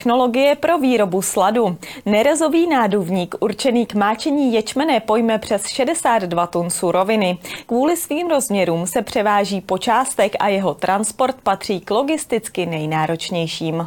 Technologie pro výrobu sladu. Nerezový náduvník určený k máčení ječmene pojme přes 62 tun suroviny. Kvůli svým rozměrům se převáží po částech a jeho transport patří k logisticky nejnáročnějším.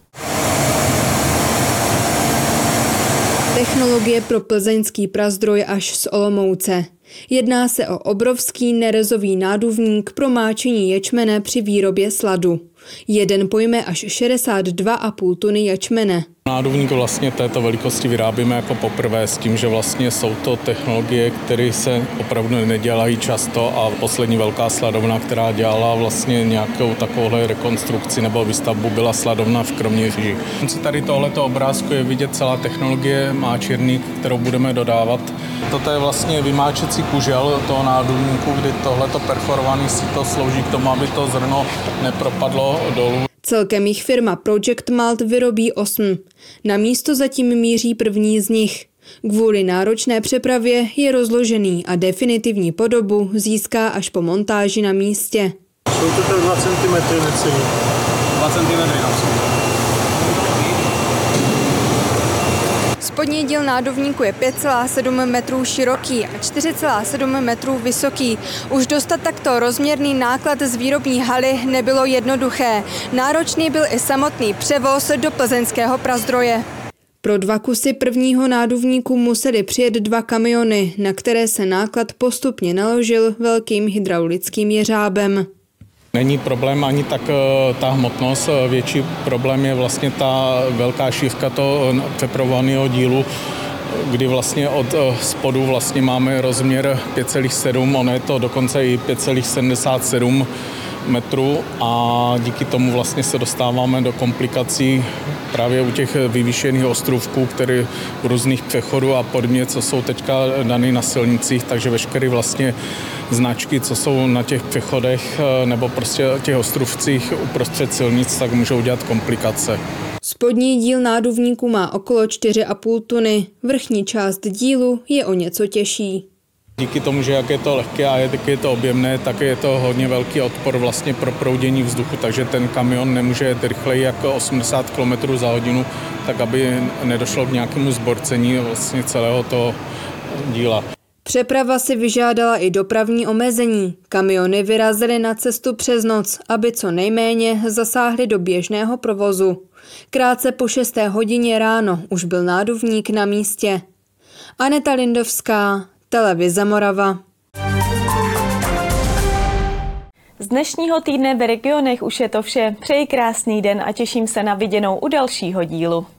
Technologie pro plzeňský prazdroj až z Olomouce. Jedná se o obrovský nerezový náduvník pro máčení ječmene při výrobě sladu. Jeden pojme až 62,5 tuny ječmene. Náduvník vlastně této velikosti vyrábíme jako poprvé s tím, že vlastně jsou to technologie, které se opravdu nedělají často a poslední velká sladovna, která dělala vlastně nějakou takovouhle rekonstrukci nebo výstavbu, byla sladovna v Kroměříži. Tady tohleto obrázku je vidět celá technologie máčírny, kterou budeme dodávat. Toto je vlastně vymáčecí kužel toho náduvníku, kdy tohleto perforované sito slouží k tomu, aby to zrno nepropadlo dolů. Celkem jich firma Project Malt vyrobí 8. Na místo zatím míří první z nich. Kvůli náročné přepravě je rozložený a definitivní podobu získá až po montáži na místě. Jsou to tak 2 cm necelý. 2 cm Spodní díl náduvníku je 5,7 metrů široký a 4,7 metrů vysoký. Už dostat takto rozměrný náklad z výrobní haly nebylo jednoduché. Náročný byl i samotný převoz do plzeňského prazdroje. Pro 2 kusy prvního náduvníku museli přijet 2 kamiony, na které se náklad postupně naložil velkým hydraulickým jeřábem. Není problém ani tak ta hmotnost, větší problém je vlastně ta velká šířka toho přepravovaného dílu, kdy vlastně od spodu vlastně máme rozměr 5,7, ono je to dokonce i 5,77 metrů a díky tomu vlastně se dostáváme do komplikací právě u těch vyvýšených ostrůvků, které u různých přechodů a podobně, co jsou teďka dané na silnicích, takže veškeré vlastně značky, co jsou na těch přechodech nebo prostě těch ostrůvcích uprostřed silnic, tak můžou dělat komplikace. Spodní díl náduvníku má okolo 4,5 tuny, vrchní část dílu je o něco těžší. Díky tomu, že jak je to lehké a jak je to objemné, tak je to hodně velký odpor vlastně pro proudění vzduchu, takže ten kamion nemůže jet rychleji jako 80 km za hodinu, tak aby nedošlo k nějakému zborcení vlastně celého toho díla. Přeprava si vyžádala i dopravní omezení. Kamiony vyrazily na cestu přes noc, aby co nejméně zasáhly do běžného provozu. Krátce po 6. hodině ráno už byl náduvník na místě. Aneta Lindovská, Televize Morava. Z dnešního týdne v regionech už je to vše. Přeji krásný den a těším se na viděnou u dalšího dílu.